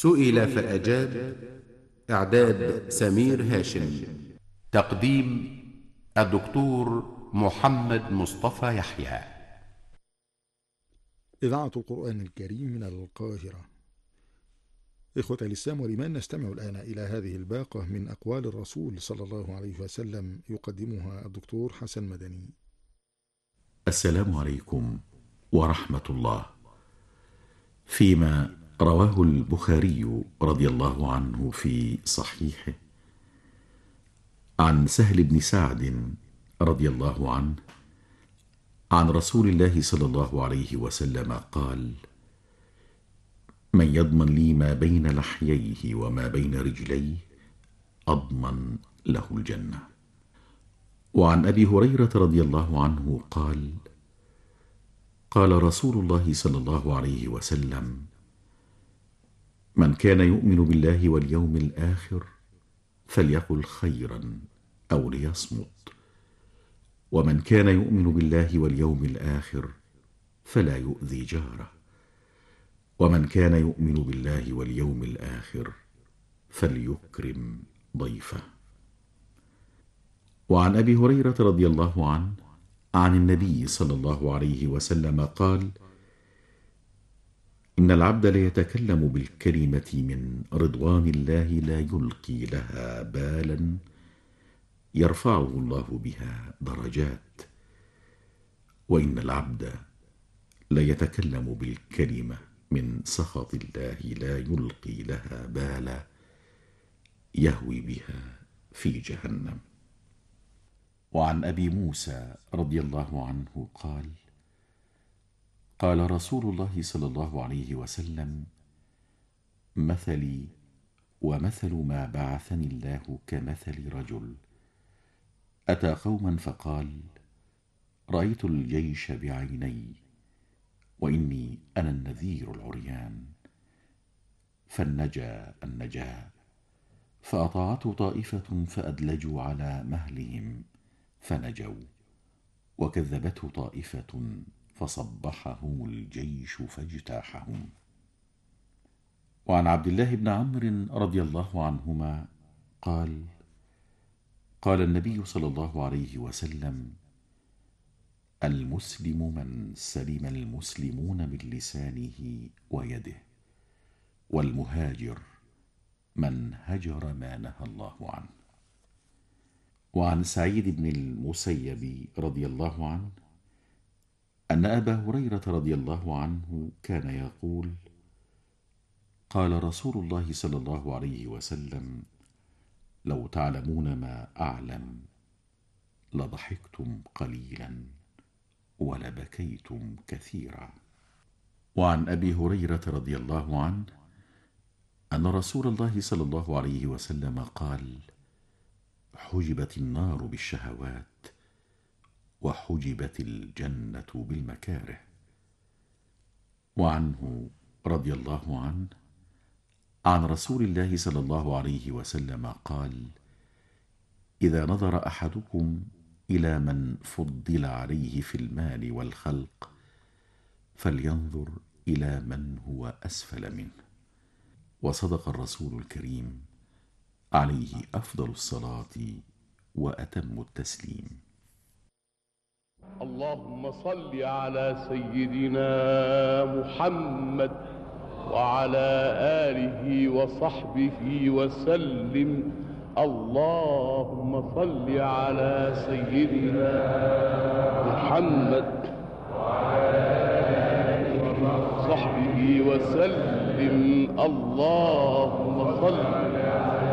سئل فأجاب. إعداد سمير هاشم. تقديم الدكتور محمد مصطفى يحيى. إذاعة القرآن الكريم من القاهرة. إخوة الإسلام والإيمان، نستمع الآن إلى هذه الباقة من أقوال الرسول صلى الله عليه وسلم، يقدمها الدكتور حسن مدني. السلام عليكم ورحمة الله. فيما رواه البخاري رضي الله عنه في صحيحه عن سهل بن سعد رضي الله عنه عن رسول الله صلى الله عليه وسلم قال: من يضمن لي ما بين لحييه وما بين رجليه أضمن له الجنة. وعن أبي هريرة رضي الله عنه قال: قال رسول الله صلى الله عليه وسلم: من كان يؤمن بالله واليوم الآخر فليقل خيرا أو ليصمت، ومن كان يؤمن بالله واليوم الآخر فلا يؤذي جاره، ومن كان يؤمن بالله واليوم الآخر فليكرم ضيفه. وعن أبي هريرة رضي الله عنه عن النبي صلى الله عليه وسلم قال: إن العبد ليتكلم بالكلمة من رضوان الله لا يلقي لها بالا يرفعه الله بها درجات، وإن العبد ليتكلم بالكلمة من سخط الله لا يلقي لها بالا يهوي بها في جهنم. وعن أبي موسى رضي الله عنه قال: قال رسول الله صلى الله عليه وسلم: مثلي ومثل ما بعثني الله كمثل رجل أتى قوما فقال: رأيت الجيش بعيني وإني أنا النذير العريان، فالنجا النجا، فأطاعته طائفة فأدلجوا على مهلهم فنجوا، وكذبته طائفة فصبحهم الجيش فاجتاحهم. وعن عبد الله بن عمرو رضي الله عنهما قال: قال النبي صلى الله عليه وسلم: المسلم من سلم المسلمون من لسانه ويده، والمهاجر من هجر ما نهى الله عنه. وعن سعيد بن المسيب رضي الله عنه أن أبا هريرة رضي الله عنه كان يقول: قال رسول الله صلى الله عليه وسلم: لو تعلمون ما أعلم لضحكتم قليلا ولبكيتم كثيرا. وعن أبي هريرة رضي الله عنه أن رسول الله صلى الله عليه وسلم قال: حجبت النار بالشهوات وحجبت الجنة بالمكاره. وعنه رضي الله عنه عن رسول الله صلى الله عليه وسلم قال: إذا نظر أحدكم إلى من فضل عليه في المال والخلق فلينظر إلى من هو أسفل منه. وصدق الرسول الكريم عليه أفضل الصلاة وأتم التسليم. اللهم صل على سيدنا محمد وعلى آله وصحبه وسلم. اللهم صل على سيدنا محمد وعلى آله وصحبه وسلم. اللهم صل